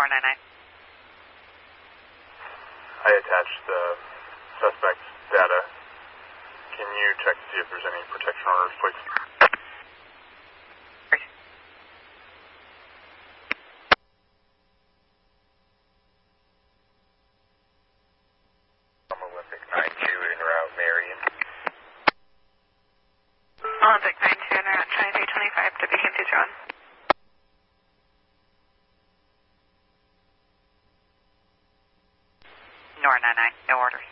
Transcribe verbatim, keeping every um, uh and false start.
nine nine. I attached the suspect's data. Can you check to see if there's any protection orders, please? Olympic nine two en route, Marion. Olympic nine two en route, twenty-three twenty-five to Beacon two zero one. Nor nine nine, no orders.